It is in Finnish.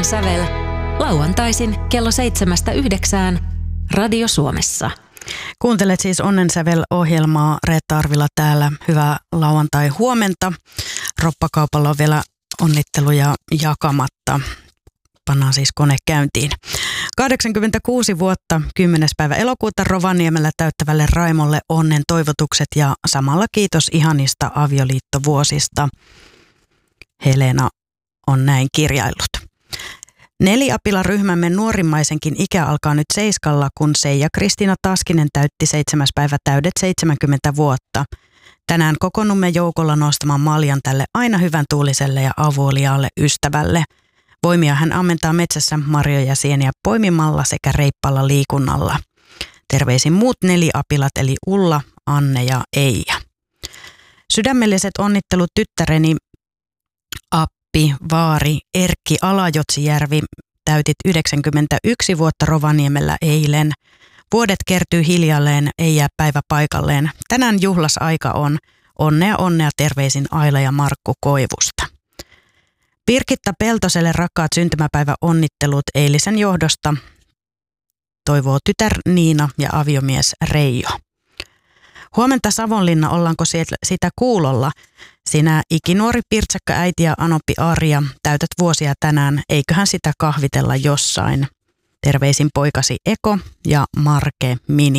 Onnensävel. Lauantaisin kello 7-9 Radio Suomessa. Kuuntelet siis Onnensävel-ohjelmaa. Reetta Arvila täällä. Hyvää lauantai-huomenta. Roppakaupalla on vielä onnitteluja jakamatta. Pannaan siis kone käyntiin. 86 vuotta 10. päivä elokuuta Rovaniemellä täyttävälle Raimolle onnen toivotukset ja samalla kiitos ihanista avioliittovuosista. Helena on näin kirjaillut. Neliapila-ryhmämme nuorimmaisenkin ikä alkaa nyt 7, kun Seija Kristiina Taskinen täytti 7. päivä täydet 70 vuotta. Tänään kokoonnumme joukolla nostamaan maljan tälle aina hyvän tuuliselle ja avuliaalle ystävälle. Voimia hän ammentaa metsässä marjoja sieniä poimimalla sekä reippaalla liikunnalla. Terveisin muut neliapilat eli Ulla, Anne ja Eija. Sydämelliset onnittelut tyttäreni Appi, Vaari, Erkki Alajotsijärvi. Täytit 91 vuotta Rovaniemellä eilen. Vuodet kertyy hiljalleen, ei jää päivä paikalleen. Tänään juhlasaika on. Onnea, onnea terveisin Aila ja Markku Koivusta. Birgitta Peltoselle rakkaat syntymäpäiväonnittelut eilisen johdosta. Toivoo tytär Niina ja aviomies Reijo. Huomenta Savonlinna, ollaanko sitä kuulolla? Sinä ikinuori pirtsakka äiti ja anoppi Arja, täytät vuosia tänään, eiköhän sitä kahvitella jossain. Terveisin poikasi Eko ja Marke Mini.